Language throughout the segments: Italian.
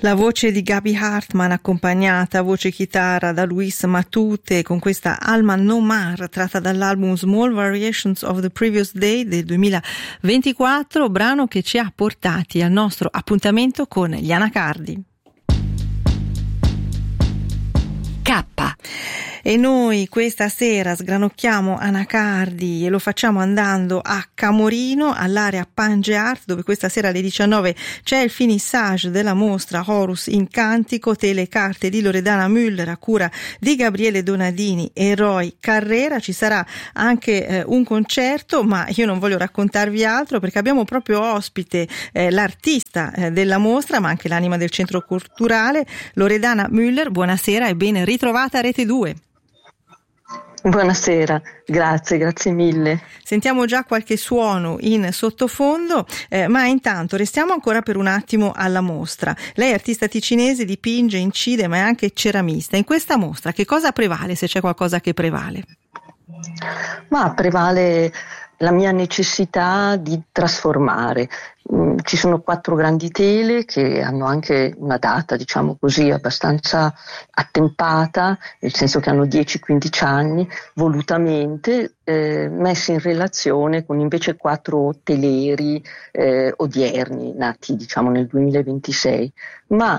La voce di Gaby Hartman accompagnata a voce chitarra da Luis Matute con questa Alma Nomar tratta dall'album Small Variations of the Previous Day del 2024, brano che ci ha portati al nostro appuntamento con gli Anacardi. K. E noi questa sera sgranocchiamo Anacardi e lo facciamo andando a Camorino, all'area Pange Art, dove questa sera alle 19 c'è il finissage della mostra Horus in Cantico, telecarte di Loredana Müller a cura di Gabriele Donadini e Roy Carrera. Ci sarà anche un concerto, ma io non voglio raccontarvi altro perché abbiamo proprio ospite l'artista della mostra, ma anche l'anima del centro culturale, Loredana Müller. Buonasera e ben ritrovata a Rete 2. Buonasera, grazie mille. Sentiamo già qualche suono in sottofondo, ma intanto restiamo ancora per un attimo alla mostra. Lei è artista ticinese, dipinge, incide, ma è anche ceramista. In questa mostra che cosa prevale, se c'è qualcosa che prevale? Ma prevale la mia necessità di trasformare. Ci sono 4 grandi tele che hanno anche una data, diciamo così, abbastanza attempata, nel senso che hanno 10-15 anni, volutamente messe in relazione con invece 4 teleri odierni, nati diciamo nel 2026, ma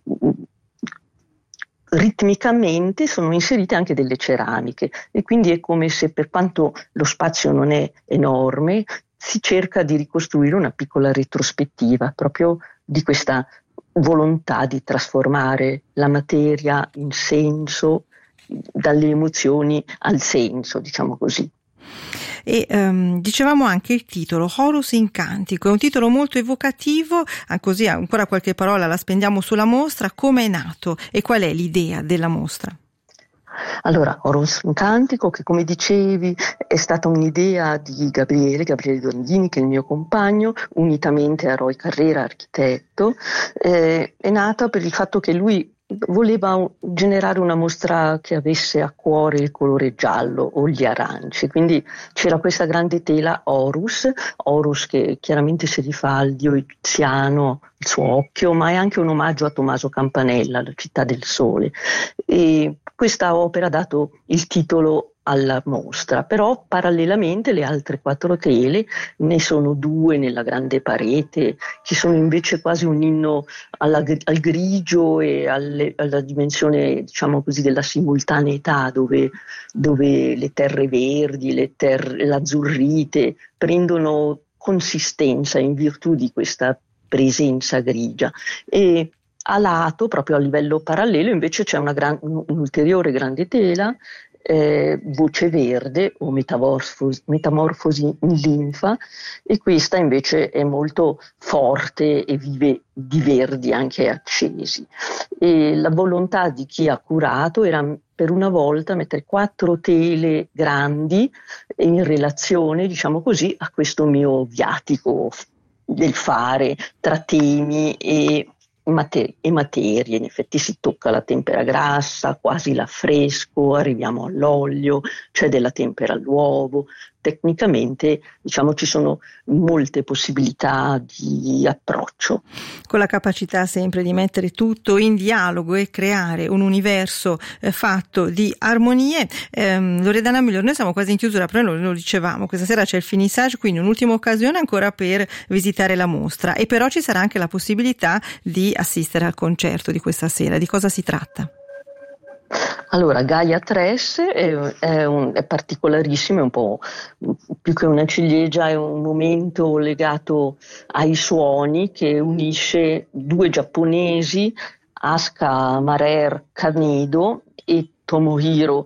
ritmicamente sono inserite anche delle ceramiche e quindi è come se, per quanto lo spazio non è enorme, si cerca di ricostruire una piccola retrospettiva proprio di questa volontà di trasformare la materia in senso, dalle emozioni al senso, diciamo così. E dicevamo anche il titolo Horus in Cantico, è un titolo molto evocativo, così ancora qualche parola la spendiamo sulla mostra. Come è nato e qual è l'idea della mostra? Allora, Horus in Cantico, che come dicevi è stata un'idea di Gabriele Donadini, che è il mio compagno, unitamente a Roy Carrera, architetto, è nata per il fatto che lui voleva generare una mostra che avesse a cuore il colore giallo o gli aranci, quindi c'era questa grande tela Horus che chiaramente si rifà al dio egiziano, il suo occhio, ma è anche un omaggio a Tommaso Campanella, la città del sole, e questa opera ha dato il titolo alla mostra, però parallelamente le altre 4 tele, ne sono 2 nella grande parete, che sono invece quasi un inno al grigio e alla dimensione, diciamo così, della simultaneità, dove le terre verdi, l'azzurrite prendono consistenza in virtù di questa presenza grigia. E a lato, proprio a livello parallelo, invece c'è un'ulteriore grande tela, voce verde o metamorfosi in linfa, e questa invece è molto forte e vive di verdi anche accesi. E la volontà di chi ha curato era per una volta mettere 4 tele grandi in relazione, diciamo così, a questo mio viatico del fare tra temi e materie. In effetti si tocca la tempera grassa, quasi l'affresco, arriviamo all'olio, c'è della tempera all'uovo. Tecnicamente, diciamo, ci sono molte possibilità di approccio. Con la capacità sempre di mettere tutto in dialogo e creare un universo fatto di armonie. Loredana Müller, noi siamo quasi in chiusura, però noi lo dicevamo, questa sera c'è il finissage, quindi un'ultima occasione ancora per visitare la mostra, e però ci sarà anche la possibilità di assistere al concerto di questa sera. Di cosa si tratta? Allora, Gaia Tres è particolarissimo, è un po' più che una ciliegia, è un momento legato ai suoni che unisce 2 giapponesi, Asuka Marer Kanedo e Tomohiro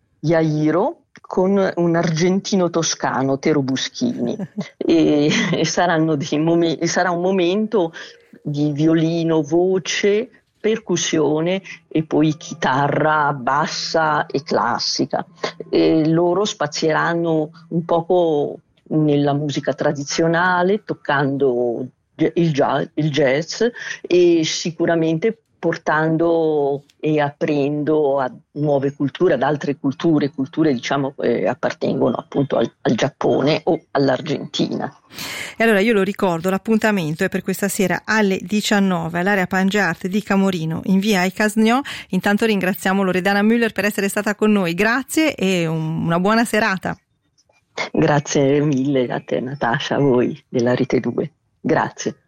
Yairo, con un argentino toscano, Tero Buschini, e sarà un momento di violino, voce, percussione e poi chitarra bassa e classica. E loro spazieranno un poco nella musica tradizionale, toccando il jazz, e sicuramente portando e aprendo a nuove culture, ad altre culture diciamo che appartengono appunto al Giappone o all'Argentina. E allora io lo ricordo, l'appuntamento è per questa sera alle 19 all'area Pange Art di Camorino in via Ai Casgnò. Intanto ringraziamo Loredana Müller per essere stata con noi, grazie e una buona serata. Grazie mille a te Natascia, a voi della Rete 2, grazie.